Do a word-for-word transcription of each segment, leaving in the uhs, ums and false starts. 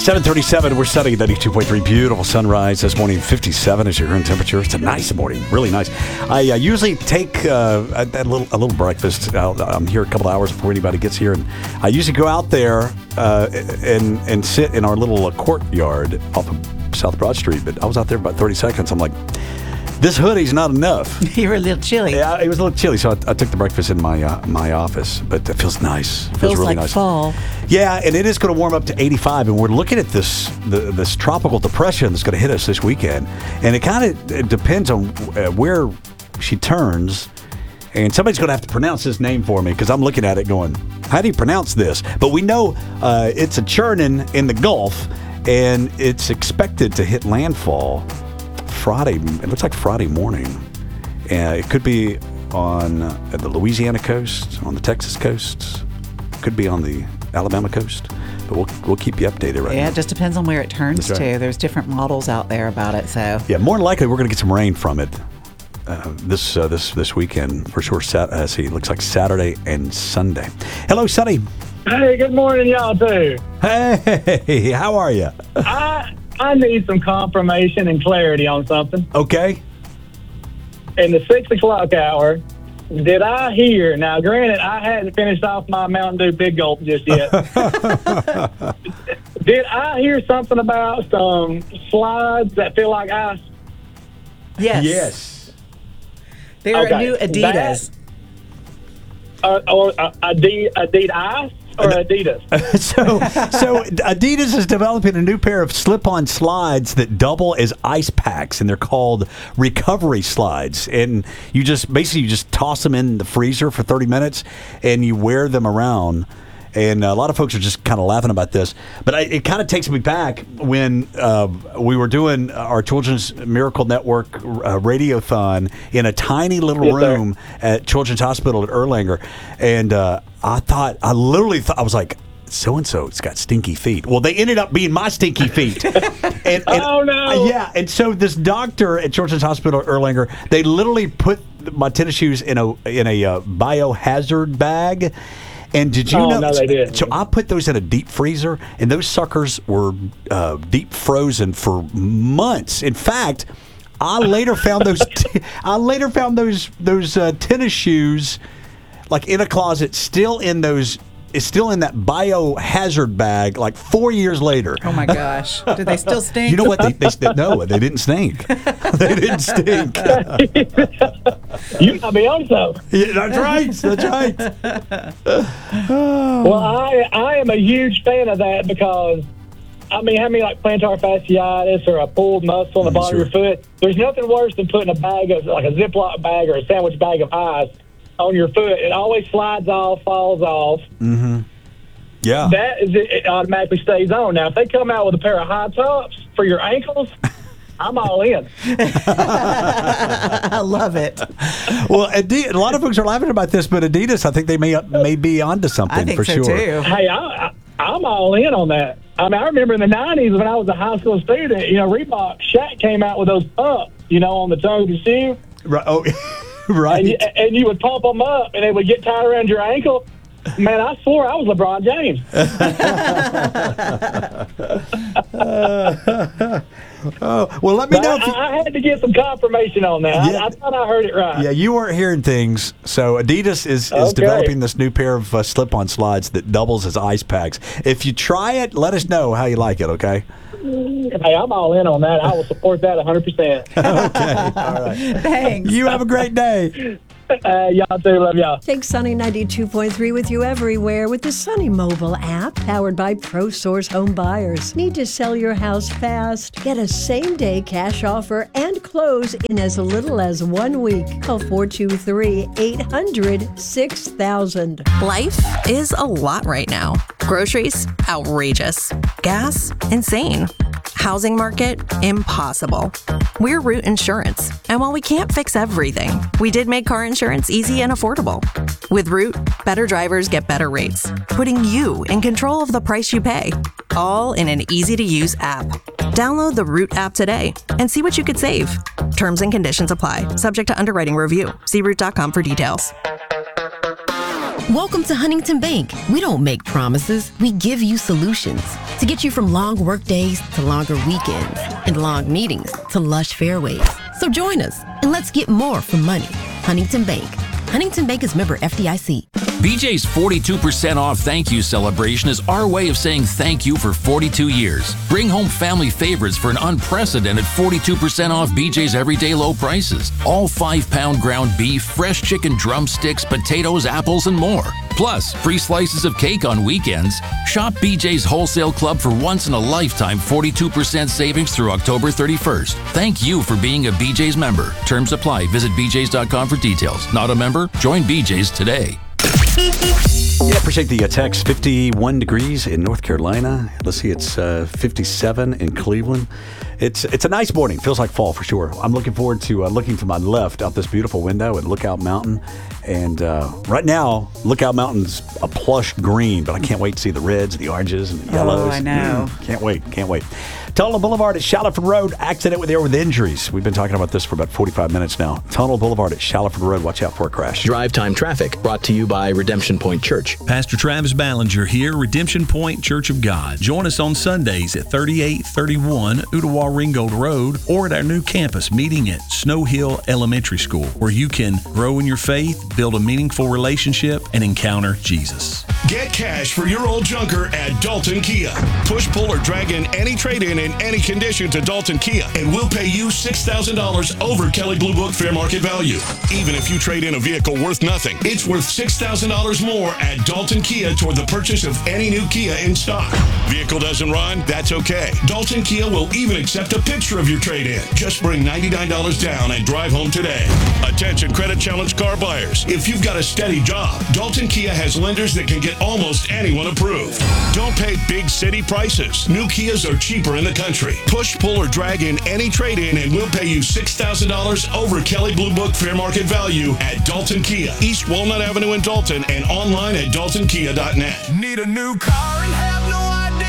seven thirty-seven, we're sunny, ninety-two point three. Beautiful sunrise this morning, fifty-seven is your current temperature. It's a nice morning, really nice. I uh, usually take uh, a, a, little, a little breakfast. I'll, I'm here a couple hours before anybody gets here, and I usually go out there uh, and and sit in our little uh, courtyard off of South Broad Street. But I was out there about thirty seconds. I'm like, this hoodie's not enough. You were a little chilly. Yeah, it was a little chilly, so I, I took the breakfast in my uh, my office. But it feels nice. It feels, feels really like nice. fall. Yeah, and it is going to warm up to eighty-five, and we're looking at this the, this tropical depression that's going to hit us this weekend. And it kind of it depends on uh, where she turns. And somebody's going to have to pronounce this name for me because I'm looking at it going, how do you pronounce this? But we know uh, it's a churning in the Gulf, and it's expected to hit landfall Friday. It looks like Friday morning. Uh, it could be on uh, the Louisiana coast, on the Texas coast, could be on the Alabama coast. But we'll we'll keep you updated right yeah, now. Yeah, it just depends on where it turns That's right. to. There's different models out there about it. So yeah, more than likely we're going to get some rain from it uh, this uh, this this weekend for sure. Sat- uh, see, it looks like Saturday and Sunday. Hello, Sonny. Hey, good morning, y'all too. Hey, how are you? I I need some confirmation and clarity on something. Okay. In the six o'clock hour, did I hear? Now, granted, I hadn't finished off my Mountain Dew Big Gulp just yet. Did I hear something about some slides that feel like ice? yes, Yes. they're Okay, a new Adidas. That, uh, or uh, Adidas, Adidas or Adidas? so, so Adidas is developing a new pair of slip-on slides that double as ice packs, and they're called recovery slides. And you just basically you just toss them in the freezer for thirty minutes, and you wear them around. And a lot of folks are just kind of laughing about this, but I, it kind of takes me back when uh, we were doing our Children's Miracle Network uh, radiothon in a tiny little Yes, sir. room at Children's Hospital at Erlanger, and uh, I thought, I literally thought, I was like, so-and-so's got stinky feet. Well, they ended up being my stinky feet. and, and, Oh, no. Yeah, and so this doctor at Children's Hospital at Erlanger, they literally put my tennis shoes in a in a uh, biohazard bag. And did you Oh, know? no, they did. So I put those in a deep freezer, and those suckers were uh, deep frozen for months. In fact, I later found those. T- I later found those those uh, tennis shoes, like in a closet, still in those. It's still in that biohazard bag. Like four years later. Oh my gosh, do they still stink? You know what? They, they, they no, they didn't stink. They didn't stink. You might be on so. Yeah, that's right. That's right. Well, I I am a huge fan of that because, I mean, how many like plantar fasciitis or a pulled muscle in the Mm, bottom of your foot? There's nothing worse than putting a bag of, like a Ziploc bag or a sandwich bag of ice on your foot. It always slides off, falls off. Mm-hmm. Yeah. That is, it automatically stays on. Now, if they come out with a pair of high tops for your ankles, I'm all in. I love it. Well, Adidas, a lot of folks are laughing about this, but Adidas, I think they may may be onto something I think for so sure. too. Hey, I, I, I'm all in on that. I mean, I remember in the nineties when I was a high school student, you know, Reebok, Shaq came out with those pumps, you know, on the tongue of the shoe. Right. Oh, right. And you, and you would pump them up, and they would get tied around your ankle. Man, I swore I was LeBron James. Oh, well, let me But know I, if you, I had to get some confirmation on that. Yeah. I, I thought I heard it right. yeah, you weren't hearing things. So Adidas is, is Okay. developing this new pair of uh, slip-on slides that doubles as ice packs. If you try it, let us know how you like it, okay? Hey, I'm all in on that. I will support that one hundred percent. Okay. All right. Thanks. You have a great day. Uh, y'all too. Love y'all. Take Sunny ninety-two point three with you everywhere with the Sunny mobile app powered by ProSource Home Buyers. Need to sell your house fast? Get a same-day cash offer and close in as little as one week. Call four two three, eight hundred, six thousand. Life is a lot right now. Groceries, outrageous. Gas, insane. Housing market, impossible. We're Root Insurance, and while we can't fix everything, we did make car insurance easy and affordable. With Root, better drivers get better rates, putting you in control of the price you pay, all in an easy-to-use app. Download the Root app today and see what you could save. Terms and conditions apply, subject to underwriting review. See root dot com for details. Welcome to Huntington Bank. We don't make promises, we give you solutions to get you from long work days to longer weekends and long meetings to lush fairways. So join us and let's get more for money. Huntington Bank. Huntington Bank is member F D I C. B J's forty-two percent off thank you celebration is our way of saying thank you for forty-two years. Bring home family favorites for an unprecedented forty-two percent off B J's everyday low prices. All five pound ground beef, fresh chicken drumsticks, potatoes, apples, and more. Plus, free slices of cake on weekends. Shop B J's Wholesale Club for once-in-a-lifetime forty-two percent savings through October thirty-first. Thank you for being a B J's member. Terms apply. Visit b j's dot com for details. Not a member? Join B J's today. Yeah, appreciate the uh, text. fifty-one degrees in North Carolina. Let's see, it's uh, fifty-seven in Cleveland. It's it's a nice morning. Feels like fall for sure. I'm looking forward to uh, looking to my left out this beautiful window at Lookout Mountain. And uh, right now, Lookout Mountain's a plush green, but I can't wait to see the reds, the oranges, and the yellows. Oh, I know. Mm, can't wait. Can't wait. Tunnel Boulevard at Shaliford Road. Accident there with injuries. We've been talking about this for about forty-five minutes now. Tunnel Boulevard at Shaliford Road. Watch out for a crash. Drive Time Traffic brought to you by Redemption Point Church. Pastor Travis Ballinger here, Redemption Point Church of God. Join us on Sundays at thirty-eight thirty-one Ooltewah Ringgold Road or at our new campus meeting at Snow Hill Elementary School, where you can grow in your faith, build a meaningful relationship, and encounter Jesus. Get cash for your old junker at Dalton Kia. Push, pull, or drag in any trade-in in any condition to Dalton Kia, and we'll pay you six thousand dollars over Kelley Blue Book fair market value. Even if you trade in a vehicle worth nothing, it's worth six thousand dollars more at Dalton Kia toward the purchase of any new Kia in stock. Vehicle doesn't run? That's okay. Dalton Kia will even accept a picture of your trade-in. Just bring ninety-nine dollars down and drive home today. Attention credit challenge car buyers. If you've got a steady job, Dalton Kia has lenders that can get almost anyone approved. Don't pay big city prices. New Kias are cheaper in the country. Push, pull, or drag in any trade-in and we'll pay you six thousand dollars over Kelley Blue Book fair market value at Dalton Kia, East Walnut Avenue in Dalton, and online at dalton kia dot net. Need a new car and have no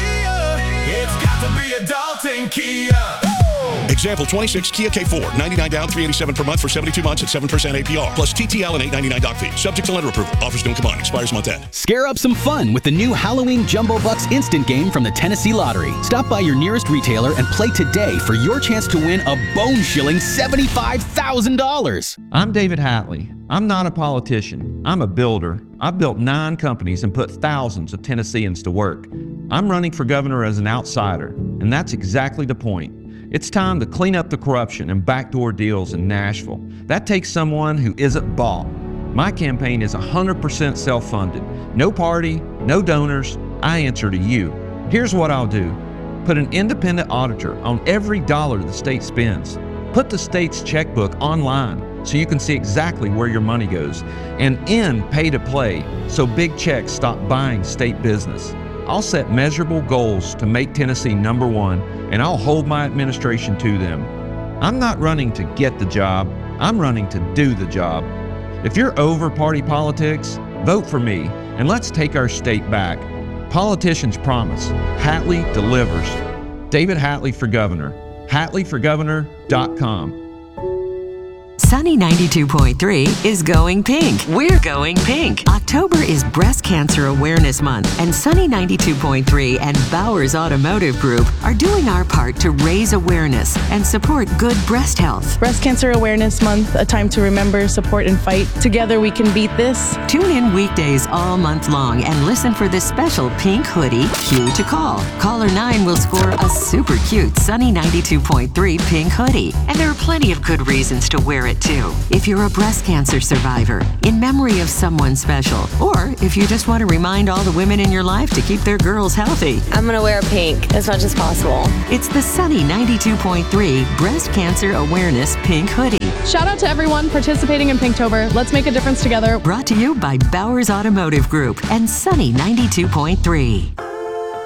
idea? It's got to be a Dalton Kia. Example twenty-six Kia K four, ninety-nine down, three eighty-seven per month for seventy-two months at seven percent A P R, plus T T L and eight ninety-nine doc fee. Subject to lender approval. Offers don't combine. Expires month end. Scare up some fun with the new Halloween Jumbo Bucks instant game from the Tennessee Lottery. Stop by your nearest retailer and play today for your chance to win a bone-chilling seventy-five thousand dollars. I'm David Hatley. I'm not a politician. I'm a builder. I've built nine companies and put thousands of Tennesseans to work. I'm running for governor as an outsider, and that's exactly the point. It's time to clean up the corruption and backdoor deals in Nashville. That takes someone who isn't bought. My campaign is one hundred percent self-funded. No party, no donors. I answer to you. Here's what I'll do. Put an independent auditor on every dollar the state spends. Put the state's checkbook online so you can see exactly where your money goes. And end pay-to-play so big checks stop buying state business. I'll set measurable goals to make Tennessee number one, and I'll hold my administration to them. I'm not running to get the job, I'm running to do the job. If you're over party politics, vote for me, and let's take our state back. Politicians promise, Hatley delivers. David Hatley for governor, hatley for governor dot com. Sunny ninety-two point three is going pink. We're going pink. October is Breast Cancer Awareness Month, and Sunny ninety-two point three and Bowers Automotive Group are doing our part to raise awareness and support good breast health. Breast Cancer Awareness Month, a time to remember, support, and fight. Together we can beat this. Tune in weekdays all month long and listen for this special pink hoodie cue to call. Caller nine will score a super cute Sunny ninety-two point three pink hoodie, and there are plenty of good reasons to wear it too. If you're a breast cancer survivor, in memory of someone special, or if you just want to remind all the women in your life to keep their girls healthy. I'm going to wear pink as much as possible. It's the Sunny ninety-two point three Breast Cancer Awareness Pink Hoodie. Shout out to everyone participating in Pinktober. Let's make a difference together. Brought to you by Bowers Automotive Group and Sunny ninety-two point three.